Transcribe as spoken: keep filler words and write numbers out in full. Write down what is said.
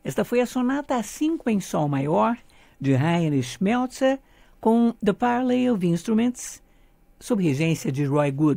Esta foi a Sonata cinco em Sol Maior, de Heinrich Schmelzer, com The Parley of Instruments, sob regência de Roy Good.